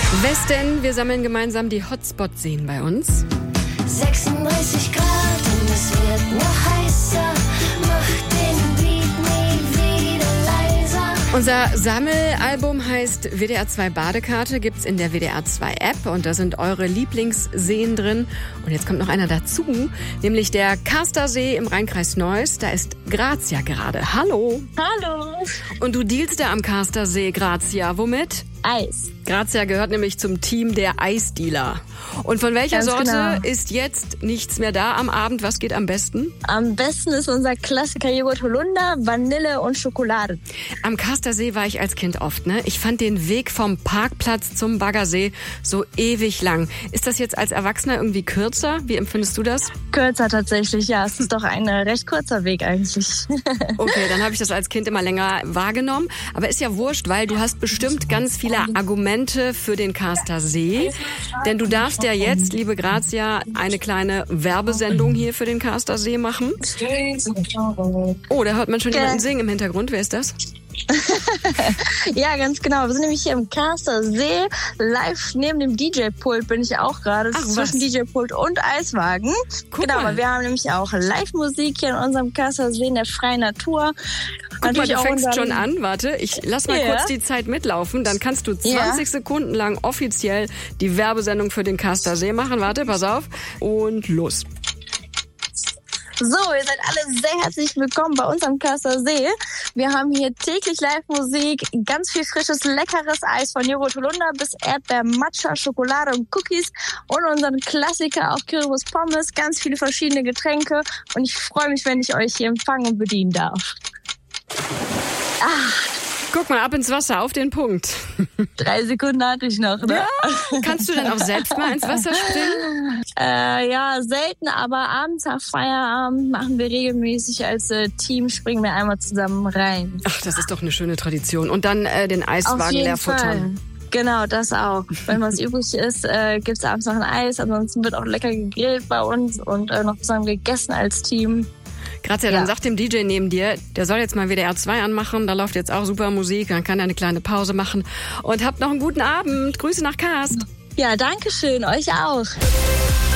Westen, wir sammeln gemeinsam die Hotspot-Seen bei uns. 36 Grad und es wird noch heißer. Mach den Beat nie wieder leiser. Unser Sammelalbum heißt WDR 2 Badekarte, gibt's in der WDR 2 App und da sind eure Lieblingsseen drin. Und jetzt kommt noch einer dazu, nämlich der Karstersee im Rheinkreis Neuss. Da ist Grazia gerade. Hallo. Hallo. Und du dealst da am Karstersee, Grazia. Womit? Eis. Grazia gehört nämlich zum Team der Eisdealer. Und von welcher Ganz Sorte genau. ist jetzt nichts mehr da am Abend? Was geht am besten? Am besten ist unser Klassiker Joghurt Holunder, Vanille und Schokolade. Am Karstersee war ich als Kind oft, ne? Ich fand den Weg vom Parkplatz zum Baggersee so ewig lang. Ist das jetzt als Erwachsener irgendwie kürzer? Wie empfindest du das? Kürzer tatsächlich, ja. Es ist doch ein recht kurzer Weg eigentlich. Okay, dann habe ich das als Kind immer länger wahrgenommen. Aber ist ja wurscht, weil du hast bestimmt ganz viele Argumente für den Karstersee. Denn du darfst ja jetzt, liebe Grazia, eine kleine Werbesendung hier für den Karstersee machen. Oh, da hört man schon jemanden singen im Hintergrund. Wer ist das? Ja, ganz genau. Wir sind nämlich hier im Karstersee. Live neben dem DJ-Pult bin ich auch gerade. Ach, Zwischen was? DJ-Pult und Eiswagen. Guck Genau, mal. aber wir haben nämlich auch Live-Musik hier in unserem Karstersee in der freien Natur. Guck mal, du auch fängst unseren- schon an. Warte, ich lass mal Ja. kurz die Zeit mitlaufen. Dann kannst du 20 Ja. Sekunden lang offiziell die Werbesendung für den Karstersee machen. Warte, pass auf. Und los. So, ihr seid alle sehr herzlich willkommen bei uns am Karstersee. Wir haben hier täglich Live-Musik, ganz viel frisches, leckeres Eis von Joghurt Holunder bis Erdbeer, Matcha, Schokolade und Cookies und unseren Klassiker auch Kürbis Pommes, ganz viele verschiedene Getränke und ich freue mich, wenn ich euch hier empfangen und bedienen darf. Guck mal, ab ins Wasser, auf den Punkt. 3 Sekunden hatte ich noch, ne? Kannst du denn auch selbst mal ins Wasser springen? Ja, selten, aber abends nach Feierabend machen wir regelmäßig als Team, springen wir einmal zusammen rein. Ach, das ist doch eine schöne Tradition. Und dann den Auf Eiswagen jeden leer Fall. futtern. Genau, das auch. Wenn was übrig ist, gibt's abends noch ein Eis. Ansonsten wird auch lecker gegrillt bei uns und noch zusammen gegessen als Team. Grazia, dann sag dem DJ neben dir, der soll jetzt mal WDR 2 anmachen. Da läuft jetzt auch super Musik. Dann kann er eine kleine Pause machen. Und habt noch einen guten Abend. Grüße nach Karst. Ja, danke schön. Euch auch.